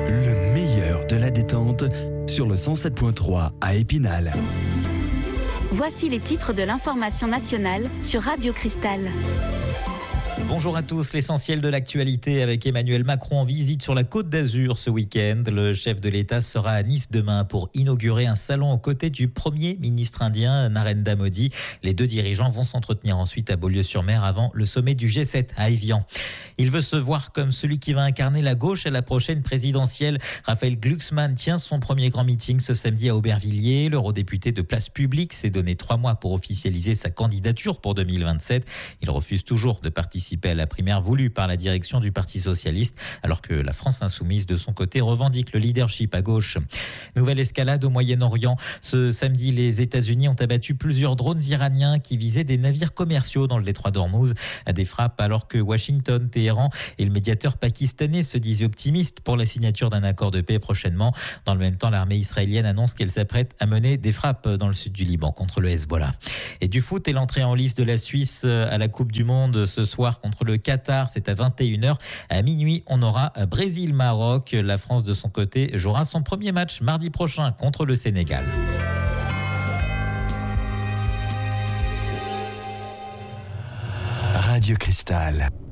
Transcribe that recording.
Le meilleur de la détente sur le 107.3 à Épinal. Voici les titres de l'information nationale sur Radio Cristal. Bonjour à tous, l'essentiel de l'actualité avec Emmanuel Macron en visite sur la Côte d'Azur ce week-end. Le chef de l'État sera à Nice demain pour inaugurer un salon aux côtés du Premier ministre indien Narendra Modi. Les deux dirigeants vont s'entretenir ensuite à Beaulieu-sur-Mer avant le sommet du G7 à Évian. Il veut se voir comme celui qui va incarner la gauche à la prochaine présidentielle. Raphaël Glucksmann tient son premier grand meeting ce samedi à Aubervilliers. L'eurodéputé de Place Publique s'est donné 3 mois pour officialiser sa candidature pour 2027. Il refuse toujours de participer à la primaire voulue par la direction du Parti socialiste, alors que la France insoumise, de son côté, revendique le leadership à gauche. Nouvelle escalade au Moyen-Orient. Ce samedi, les États-Unis ont abattu plusieurs drones iraniens qui visaient des navires commerciaux dans le détroit d'Ormuz. Des frappes alors que Washington, Téhéran et le médiateur pakistanais se disaient optimistes pour la signature d'un accord de paix prochainement. Dans le même temps, l'armée israélienne annonce qu'elle s'apprête à mener des frappes dans le sud du Liban contre le Hezbollah. Et du foot et l'entrée en lice de la Suisse à la Coupe du Monde ce soir contre le Qatar, c'est à 21h. À minuit, on aura Brésil-Maroc. La France, de son côté, jouera son premier match mardi prochain contre le Sénégal. Radio Cristal.